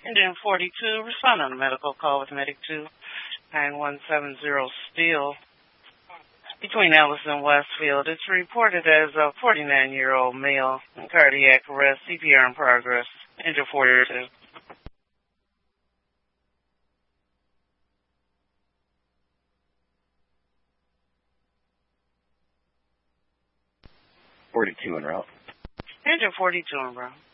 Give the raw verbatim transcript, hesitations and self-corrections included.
Engine forty-two, respond on a medical call with Medic two nine one seven zero Steel. Between Ellis and Westfield, it's reported as a forty-nine-year-old male in cardiac arrest, C P R in progress, engine forty-two. forty-two en route. Engine forty-two en route.